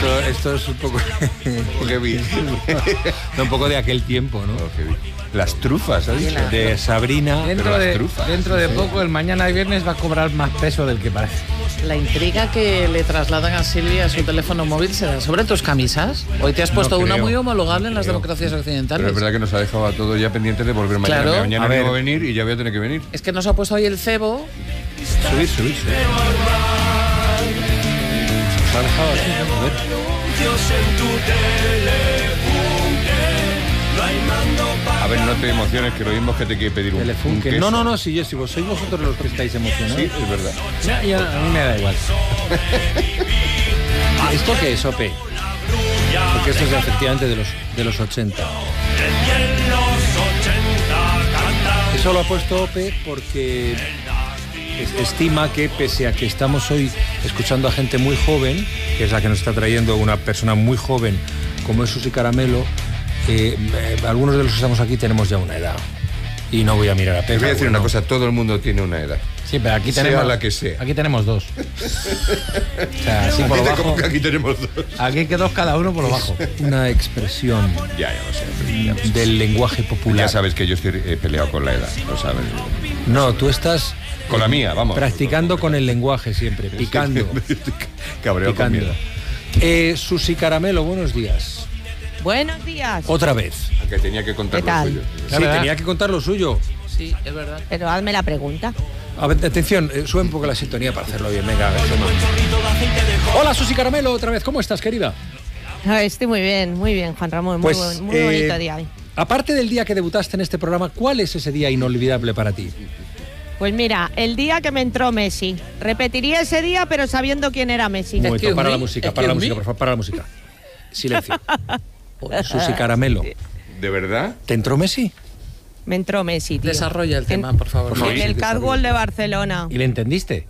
Esto es un poco heavy. Un poco de aquel tiempo, ¿no? Las trufas, ¿has dicho? De Sabrina. Dentro de poco, el mañana y viernes va a cobrar más peso del que parece. La intriga que le trasladan a Silvia a su teléfono móvil será sobre tus camisas. Hoy te has puesto una muy homologable en las democracias occidentales. Pero es verdad que nos ha dejado a todos ya pendientes de volver mañana. Claro. Mañana no va a venir y ya voy a tener que venir. Es que nos ha puesto hoy el cebo. Subir. Se ha dejado así, ¿no? A ver. A ver, no te emociones, que lo mismo que te quiere pedir un queso. No, si sois vosotros los que estáis emocionados. Sí, es verdad. A mí me da igual. ¿Esto qué es, Ope? Porque esto es efectivamente de los 80. Eso lo ha puesto Ope porque estima que, pese a que estamos hoy escuchando a gente muy joven, que es la que nos está trayendo una persona muy joven como es Susi Caramelo, algunos de los que estamos aquí tenemos ya una edad. Y no voy a mirar a Pepe. Te voy a decir una cosa, todo el mundo tiene una edad. Sí, pero aquí tenemos... Sea la que sea. Aquí tenemos dos. O sea, así por lo bajo. ¿Cómo que aquí tenemos dos? Aquí que dos cada uno por lo bajo. Una expresión Ya lo sé. del lenguaje popular. Ya sabes que yo estoy peleado con la edad, lo sabes. No, tú estás... Con la mía, vamos. Practicando con el lenguaje siempre, picando. Cabreo con miedo. Susi Caramelo, buenos días. Buenos días. Otra vez. Que tenía que contar ¿Qué tal? lo suyo. Sí, tenía que contar lo suyo. Sí, es verdad. Pero hazme la pregunta. A ver, atención, sube un poco la sintonía para hacerlo bien. Venga, a ver, hola, Susi Caramelo, otra vez. ¿Cómo estás, querida? Estoy muy bien, Juan Ramón. Pues, muy bonito día hoy. Aparte del día que debutaste en este programa, ¿cuál es ese día inolvidable para ti? Pues mira, el día que me entró Messi. Repetiría ese día, pero sabiendo quién era Messi. Un momento, para la música, por favor, para la música. Silencio. Susi Caramelo. ¿De verdad? ¿Te entró Messi? Me entró Messi, tío. Desarrolla el tema, por favor. En el Catwalk de Barcelona. ¿Y le entendiste?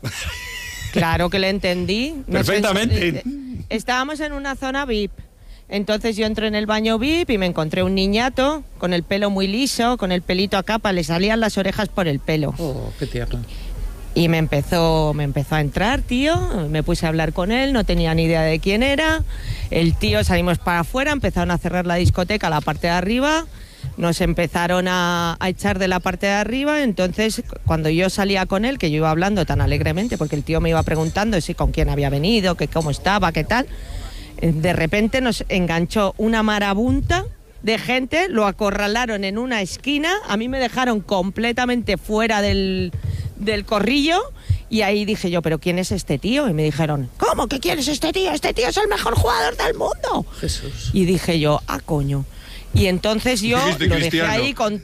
Claro que le entendí. Perfectamente. Estábamos en una zona VIP. Entonces yo entré en el baño VIP y me encontré un niñato con el pelo muy liso, con el pelito a capa, le salían las orejas por el pelo. Oh, qué tierno. Y me empezó a entrar, tío, me puse a hablar con él, no tenía ni idea de quién era. El tío, salimos para afuera, empezaron a cerrar la discoteca, la parte de arriba, nos empezaron a echar de la parte de arriba. Entonces, cuando yo salía con él, que yo iba hablando tan alegremente, porque el tío me iba preguntando si con quién había venido, que cómo estaba, qué tal, de repente nos enganchó una marabunta de gente, lo acorralaron en una esquina, a mí me dejaron completamente fuera del corrillo. Y ahí dije yo, ¿pero quién es este tío? Y me dijeron, ¿cómo que quién es este tío? Este tío es el mejor jugador del mundo. Jesús. Y dije yo, coño. Y entonces yo lo dejé ahí con...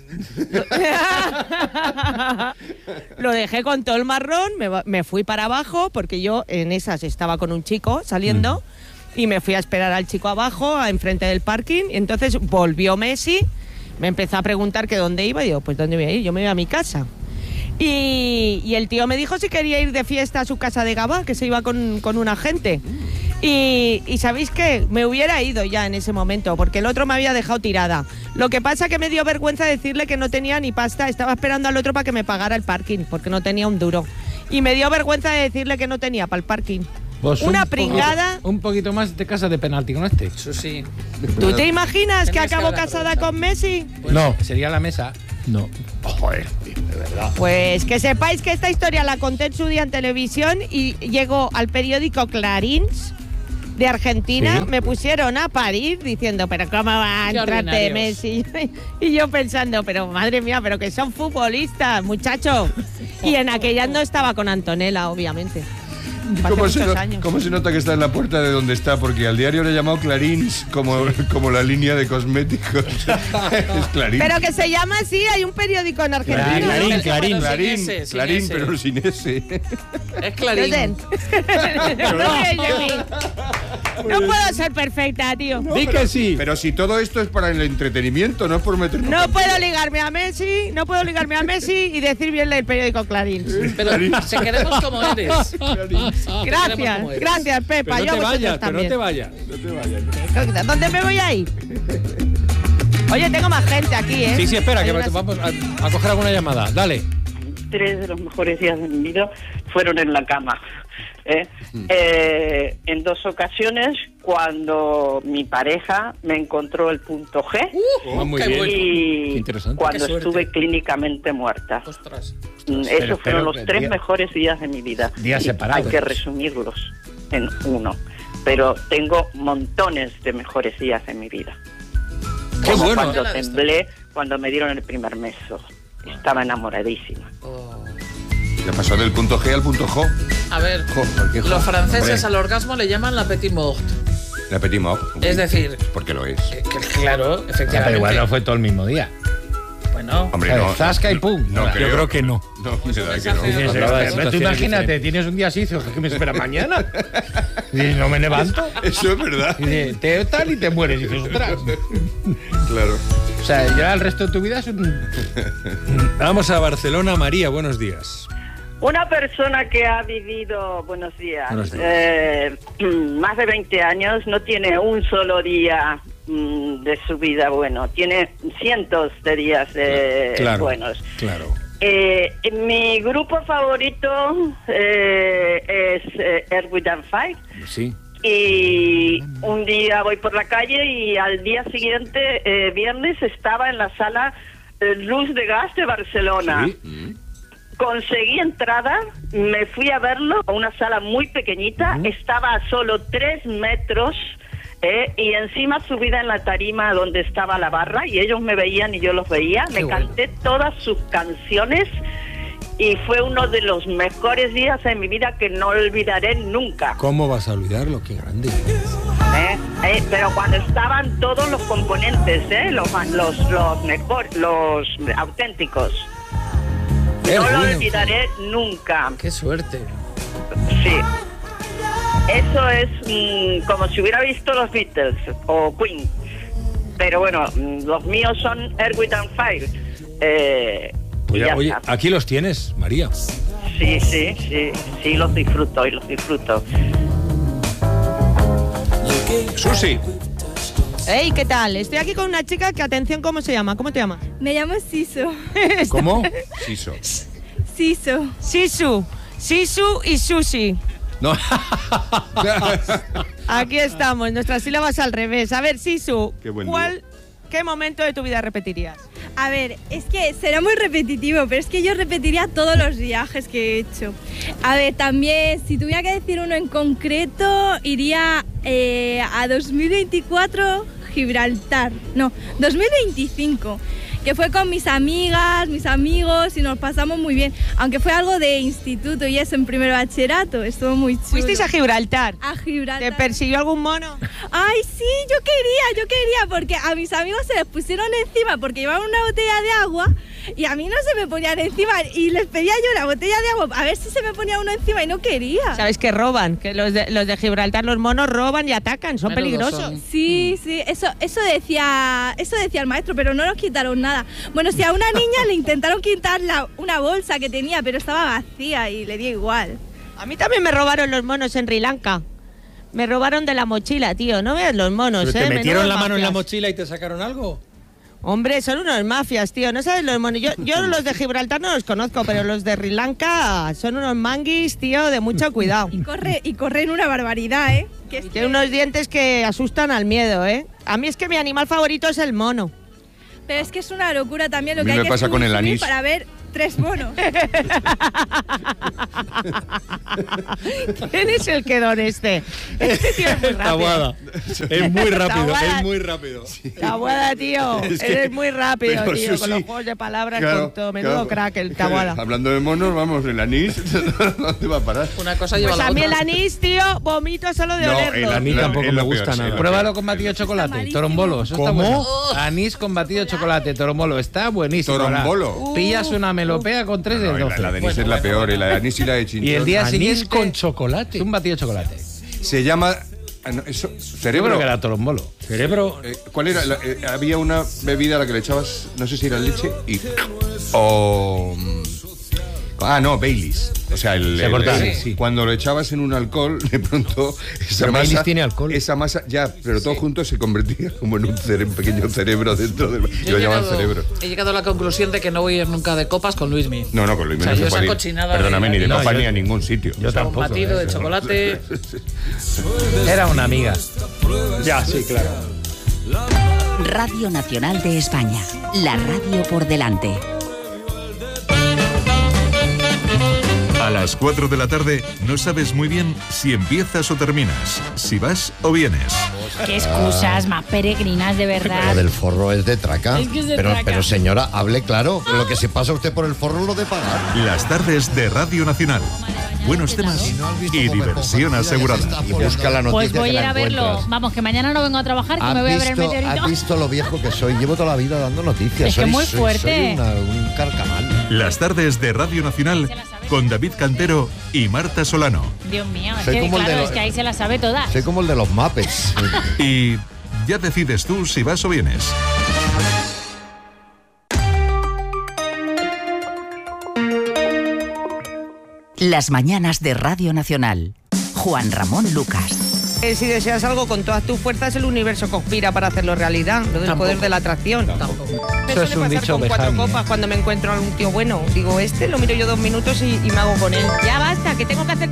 Lo dejé con todo el marrón, me fui para abajo, porque yo en esas estaba con un chico saliendo, y me fui a esperar al chico abajo, enfrente del parking, y entonces volvió Messi, me empezó a preguntar que dónde iba, y digo, pues ¿dónde voy a ir? Yo me voy a mi casa. Y el tío me dijo si quería ir de fiesta a su casa de Gabá, que se iba con una gente. Y ¿sabéis qué? Me hubiera ido ya en ese momento, porque el otro me había dejado tirada. Lo que pasa que me dio vergüenza decirle que no tenía ni pasta. Estaba esperando al otro para que me pagara el parking, porque no tenía un duro. Y me dio vergüenza de decirle que no tenía para el parking. Pues una pringada. Un poquito más de casa de penalti con este. Eso sí. ¿Tú te imaginas que Tenías que acabo haber casada aprovechado. con Messi? Pues no, sería la mesa. No. Joder, de verdad. Pues que sepáis que esta historia la conté en su día en televisión y llegó al periódico Clarín de Argentina. Sí. Me pusieron a parir diciendo, pero ¿cómo va a Qué entrarte ordinarios. Messi? Y yo pensando, pero madre mía, pero que son futbolistas, muchacho. Y en aquella no estaba con Antonella, obviamente. Hace muchos años. ¿Cómo se nota que está en la puerta de donde está? Porque al diario le he llamado Clarín como la línea de cosméticos. Es Clarín. Pero que se llama así, hay un periódico en Argentina. Clarín. Clarín, pero sin ese. Es Clarín. No puedo ser perfecta, tío. Di que sí. Pero si todo esto es para el entretenimiento, no es por meternos. No puedo ligarme a Messi y decir bien el periódico Clarín. Pero si queremos como eres. Gracias, Pepa. Pero Yo no te a vosotros vayas, pero no también. te vayas. ¿Dónde me voy a ir? Oye, tengo más gente aquí, ¿eh? Sí, espera, Hay que unas- vamos a coger alguna llamada. Dale. 3 de los mejores días de mi vida fueron en la cama. En 2 ocasiones, cuando mi pareja me encontró el punto G muy bien. y interesante. cuando estuve clínicamente muerta. Ostras. Esos fueron los que 3 mejores días de mi vida. Días Y separados. hay que resumirlos en uno. Pero tengo montones de mejores días en mi vida. Qué Como bueno. cuando temblé, cuando me dieron el primer beso. Estaba enamoradísima. Ya pasó del punto G al punto J. A ver, los franceses al orgasmo le llaman la petit mort. La petit mort. Es decir, Porque lo es. claro, efectivamente. Pero igual no fue todo el mismo día. Bueno, Hombre, no. Zasca y pum. No, Yo creo que no. No, me da que no. Dices, Pero la tú situación imagínate, es tienes un día así, ¿qué me espera mañana? Y no me levanto. Eso es verdad. Y dices, te tal y te mueres. Y dices, ostras. Claro. O sea, ya el resto de tu vida es un... Vamos a Barcelona. María, buenos días. Una persona que ha vivido, buenos días, Buenos días. Más de 20 años, no tiene un solo día de su vida bueno, tiene cientos de días buenos. Claro. Mi grupo favorito es Earth, Wind and Fire. Sí. Y un día voy por la calle y al día siguiente, viernes, estaba en la sala Luz de Gas de Barcelona. Sí. Conseguí entrada, me fui a verlo a una sala muy pequeñita, estaba a solo 3 metros y encima subida en la tarima donde estaba la barra y ellos me veían y yo los veía. Me canté todas sus canciones y fue uno de los mejores días en mi vida que no olvidaré nunca. ¿Cómo vas a olvidarlo? Qué grande. Pero cuando estaban todos los componentes, los auténticos. No lo olvidaré nunca. qué suerte. Sí. Eso es como si hubiera visto los Beatles o Queen. Pero bueno, los míos son Earth, Wind and Fire. Pues ya oye, está. aquí los tienes, María. Sí, los disfruto y los disfruto. Susi. Hey, ¿qué tal? Estoy aquí con una chica que, atención, ¿cómo se llama? ¿Cómo te llamas? Me llamo Siso. ¿Cómo? Siso. Siso. Sisu y Susi. No. Aquí estamos, nuestras sílabas al revés. A ver, Sisu, Qué buen ¿qué momento de tu vida repetirías? A ver, es que será muy repetitivo, pero es que yo repetiría todos los viajes que he hecho. A ver, también, si tuviera que decir uno en concreto, iría a 2024 Gibraltar. No, 2025. Que fue con mis amigas, mis amigos y nos pasamos muy bien. Aunque fue algo de instituto y eso en primer bachillerato, estuvo muy chulo. ¿Fuisteis a Gibraltar? A Gibraltar. ¿Te persiguió algún mono? Ay, sí, yo quería, porque a mis amigos se les pusieron encima porque llevaban una botella de agua y a mí no se me ponían encima y les pedía yo la botella de agua a ver si se me ponía uno encima y no quería. ¿Sabes que roban? Que los de Gibraltar, los monos roban y atacan, son Menudo peligrosos. son. Sí, eso decía el maestro, pero no nos quitaron nada. Bueno, si a una niña le intentaron quitar una bolsa que tenía, pero estaba vacía y le dio igual. A mí también me robaron los monos en Sri Lanka. Me robaron de la mochila, tío. No veas los monos, ¿Pero te metieron menudos la mano en la mafias. mochila y te sacaron algo? Hombre, son unos mafias, tío. No sabes los monos. Yo los de Gibraltar no los conozco, pero los de Sri Lanka son unos manguis, tío, de mucho cuidado. Y corren una barbaridad, ¿eh? Que es Tiene unos dientes que asustan al miedo, ¿eh? A mí es que mi animal favorito es el mono. Pero es que es una locura también lo A mí que hay me que pasa con el subir anís. para ver 3 monos. ¿Quién es el quedón este? Este tío es muy rápido. Taboada. Es muy rápido, Taboada. es muy rápido. Taboada, tío. Es que- Eres muy rápido, pero tío. eso Con sí. los juegos de palabras, Claro, con todo. Menudo claro. crack el Taboada. Hablando de monos, vamos, el anís, ¿dónde va a parar? Una cosa lleva Pues a la a mí otra. el anís, tío, vomito solo de No, olerlo. el A mí anís tampoco es me lo gusta peor, sí, nada. lo Pruébalo peor. con batido de chocolate, malísimo. torombolo, eso está ¿Cómo? bueno. Anís con batido de chocolate, torombolo, está buenísimo. Torombolo. Pillas una melopea con 3 de No, 12. la de anís es la peor, y la de anís y la de chinchón. Y el día Anís siguiente con chocolate. es un batido de chocolate. Se llama... eso, Yo cerebro. creo que era torombolo. Cerebro. ¿Cuál era? Había una bebida a la que le echabas, no sé si era leche, y... O... Ah, no, Baileys. O sea, Se corta. sí. Cuando lo echabas en un alcohol, de pronto esa Pero masa... Baileys tiene alcohol. Esa masa, ya, pero todo junto se convertía como en un pequeño cerebro dentro del... Lo llamaban cerebro. He llegado a la conclusión de que no voy a ir nunca de copas con Luismi. No, con Luis O sea, no yo se esa puede ir. cochinada Perdóname, ni de No, copa yo- ni a ningún sitio. Yo Un tampoco. batido de chocolate. Era una amiga. Ya, sí, claro. Radio Nacional de España. La radio por delante. A las 4 de la tarde no sabes muy bien si empiezas o terminas, si vas o vienes. Qué excusas más peregrinas, de Lo verdad. del forro es de traca. Es que es de pero, traca. pero señora, hable claro. Lo que se pasa usted por el forro lo de pagar. Las tardes de Radio Nacional. Buenos temas y diversión asegurada. Y busca la noticia Pues voy que a ir la a verlo. encuentras. Vamos, que mañana no vengo a trabajar, que me voy a ver el ¿Has meteorito. visto lo viejo que soy? Llevo toda la vida dando noticias. Es que muy fuerte. Soy un carcamal. Las tardes de Radio Nacional con David Cantero y Marta Solano. Dios mío, es Soy que como el de claro, los- es que ahí se las sabe todas. Soy como el de los Muppets. Y ya decides tú si vas o vienes. Las mañanas de Radio Nacional. Juan Ramón Lucas. Si deseas algo con todas tus fuerzas, el universo conspira para hacerlo realidad. Lo del Tampoco. poder de la atracción. Tampoco. Me Eso es suele un pasar dicho con 4 Bejani, copas cuando me encuentro a algún tío bueno. Digo, lo miro yo 2 minutos y me hago con él. Ya basta, que tengo que hacer